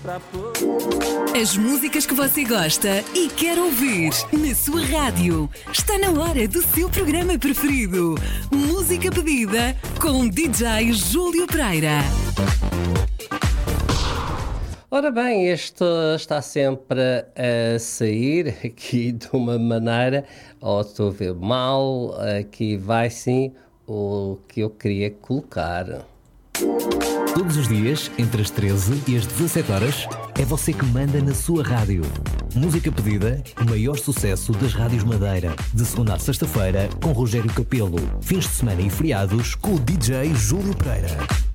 As músicas que você gosta e quer ouvir na sua rádio. Está na hora do seu programa preferido. Música pedida com DJ Júlio Pereira. Ora bem, este está sempre a sair aqui de uma maneira, ou estou a ver mal, aqui vai sim o que eu queria colocar. Todos os dias, entre as 13 e as 17 horas, é você que manda na sua rádio. Música pedida, o maior sucesso das rádios Madeira. De segunda a sexta-feira, com Rogério Capelo. Fins de semana e feriados, com o DJ Júlio Pereira.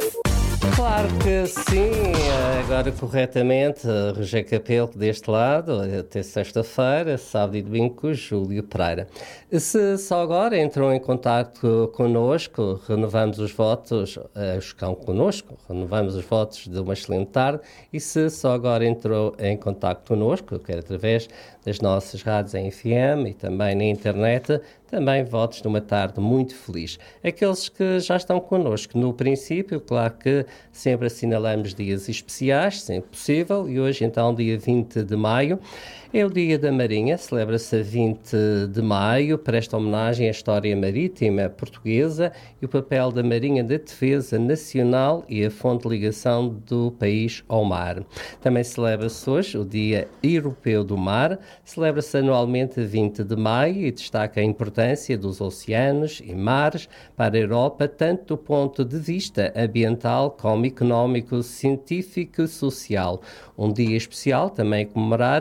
Claro que sim, agora corretamente, Rogério Capelo deste lado, até sexta-feira, sábado e domingo com o Júlio Pereira. Se só agora entram em contato connosco, renovamos os votos, estão connosco, renovamos os votos de uma excelente tarde, e se só agora entrou em contato connosco, quer através das nossas rádios em FM e também na internet, também votos de uma tarde muito feliz. Aqueles que já estão connosco no princípio, claro que sempre assinalamos dias especiais, sempre possível, e hoje então, dia 20 de maio, é o Dia da Marinha, celebra-se a 20 de maio, presta homenagem à história marítima portuguesa e o papel da Marinha de defesa nacional e a fonte de ligação do país ao mar. Também celebra-se hoje o Dia Europeu do Mar, celebra-se anualmente a 20 de maio e destaca a importância dos oceanos e mares para a Europa, tanto do ponto de vista ambiental como económico, científico e social. Um dia especial também a comemorar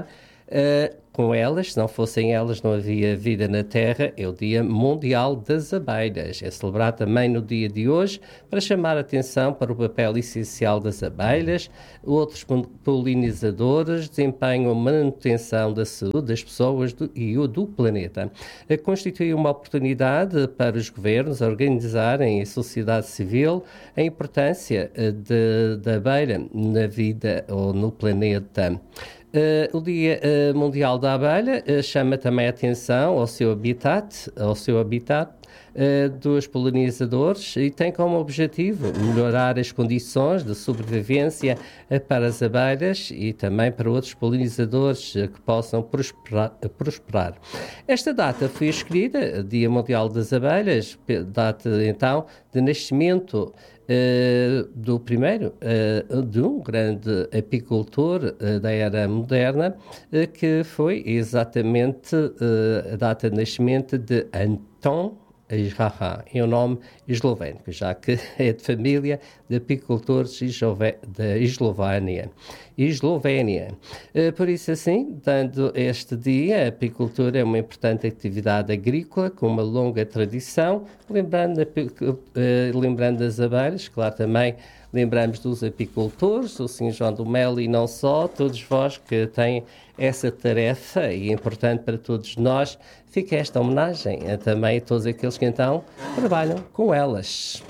com elas, se não fossem elas não havia vida na Terra, é o Dia Mundial das Abelhas. É celebrado também no dia de hoje para chamar a atenção para o papel essencial das abelhas. Outros polinizadores desempenham a manutenção da saúde das pessoas e do planeta. Constitui uma oportunidade para os governos organizarem a sociedade civil a importância da abelha na vida ou no planeta. O Dia Mundial da Abelha chama também a atenção ao seu habitat dos polinizadores e tem como objetivo melhorar as condições de sobrevivência para as abelhas e também para outros polinizadores que possam prosperar. Esta data foi escolhida, Dia Mundial das Abelhas, data então de nascimento de um grande apicultor da era moderna, que foi exatamente a data de nascimento de Anton Ijraha, é um nome eslovénico, já que é de família de apicultores da Eslovénia. Por isso assim, dando este dia, a apicultura é uma importante atividade agrícola com uma longa tradição, lembrando das abelhas, claro, também lembramos dos apicultores, o Sr. João do Melo e não só, todos vós que têm essa tarefa e é importante para todos nós. Fica esta homenagem também a todos aqueles que então trabalham com elas.